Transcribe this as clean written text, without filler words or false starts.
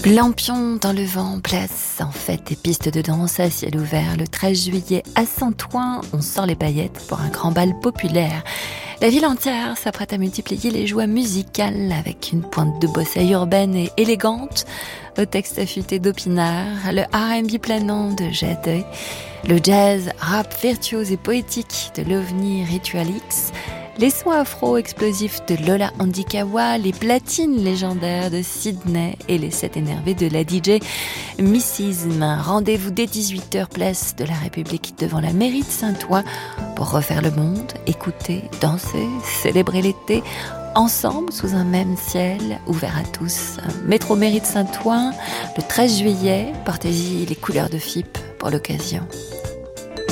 Lampions dans le vent, place en fête et pistes de danse à ciel ouvert. Le 13 juillet à Saint-Ouen, on sort les paillettes pour un grand bal populaire. La ville entière s'apprête à multiplier les joies musicales avec une pointe de bossa urbaine et élégante, au texte affûté d'Opinard, le R&B planant de Jade, le jazz rap virtuose et poétique de l'OVNI Ritual X, les sons afro-explosifs de Lola Andikawa, les platines légendaires de Sydney et les sets énervés de la DJ Missisme. Rendez-vous dès 18h place de la République devant la mairie de Saint-Ouen pour refaire le monde, écouter, danser, célébrer l'été ensemble sous un même ciel ouvert à tous. Métro mairie de Saint-Ouen, le 13 juillet, portez-y les couleurs de FIP pour l'occasion.